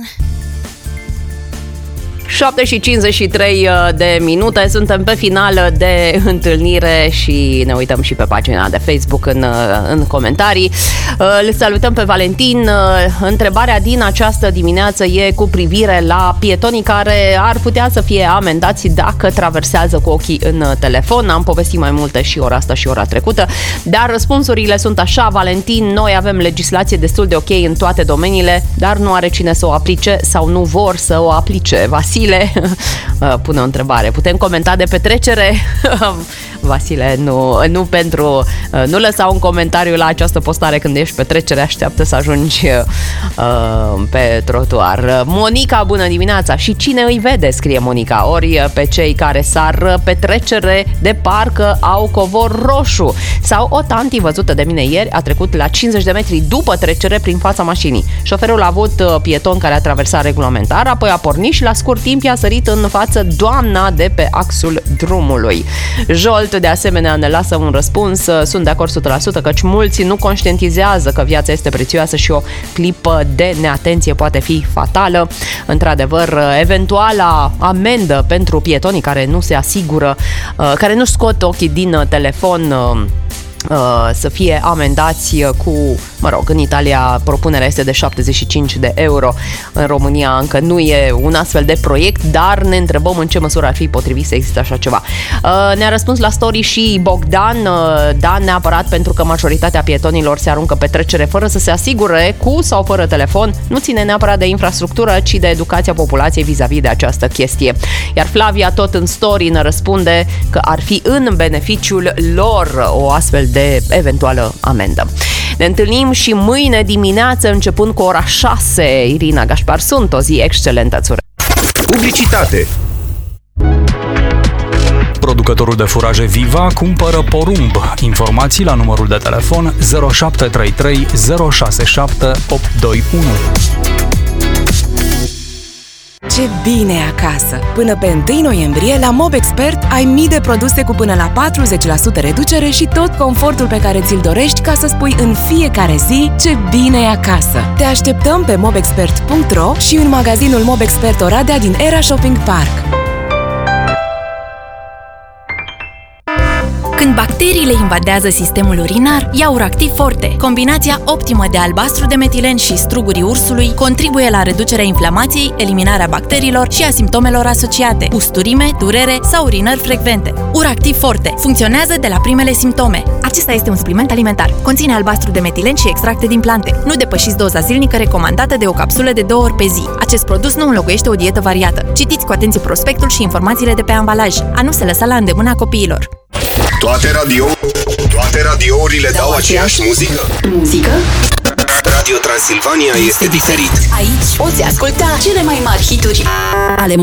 7:53 de minute, suntem pe final de întâlnire și ne uităm și pe pagina de Facebook în comentarii. Le salutăm pe Valentin. Întrebarea din această dimineață e cu privire la pietonii care ar putea să fie amendați dacă traversează cu ochii în telefon. Am povestit mai multe și ora asta și ora trecută, dar răspunsurile sunt așa. Valentin: noi avem legislație destul de ok în toate domeniile, dar nu are cine să o aplice sau nu vor să o aplice. Vasile pune o întrebare: putem comenta de petrecere? Vasile, nu lăsa un comentariu la această postare când ești pe trecere, așteaptă să ajungi pe trotuar. Monica: bună dimineața. Și cine îi vede, scrie Monica, ori pe cei care sar pe trecere de parcă au covor roșu, sau o tanti văzută de mine ieri a trecut la 50 de metri după trecere prin fața mașinii. Șoferul a avut pieton care a traversat regulamentar, apoi a pornit și la scurt timp i-a sărit în față doamna de pe axul drumului. Jolt de asemenea ne lasă un răspuns: sunt de acord 100%, căci mulți nu conștientizează că viața este prețioasă și o clipă de neatenție poate fi fatală. Într-adevăr, eventuala amendă pentru pietonii care nu se asigură, care nu scot ochii din telefon, să fie amendați cu, în Italia propunerea este de 75 de euro. În România încă nu e un astfel de proiect, dar ne întrebăm în ce măsură ar fi potrivit să existe așa ceva. Ne-a răspuns la story și Bogdan: da, neapărat, pentru că majoritatea pietonilor se aruncă pe trecere fără să se asigure, cu sau fără telefon. Nu ține neapărat de infrastructură, ci de educația populației vis-a-vis de această chestie. Iar Flavia tot în story ne răspunde că ar fi în beneficiul lor o astfel de eventuală amendă. Ne întâlnim și mâine dimineață începând cu ora 6. Irina Gașpar sunt, o zi excelentă. Publicitate. Producătorul de furaje Viva cumpără porumb. Informații la numărul de telefon 0733 067 821. Ce bine e acasă! Până pe 1 noiembrie, la MobExpert ai mii de produse cu până la 40% reducere și tot confortul pe care ți-l dorești ca să spui în fiecare zi ce bine e acasă. Te așteptăm pe mobexpert.ro și în magazinul MobExpert Oradea din Era Shopping Park. Când bacteriile invadează sistemul urinar, ia Uractiv Forte. Combinația optimă de albastru de metilen și strugurii ursului contribuie la reducerea inflamației, eliminarea bacteriilor și a simptomelor asociate: usturime, durere sau urinări frecvente. Uractiv Forte funcționează de la primele simptome. Acesta este un supliment alimentar. Conține albastru de metilen și extracte din plante. Nu depășiți doza zilnică recomandată de o capsulă de 2 ori pe zi. Acest produs nu înlocuiește o dietă variată. Citiți cu atenție prospectul și informațiile de pe ambalaj. A nu se lăsa la îndemâna copiilor. Toate radiourile dau aceeași muzică? Muzică? Radio Transilvania este diferit. Aici poți asculta cele mai mari hituri ale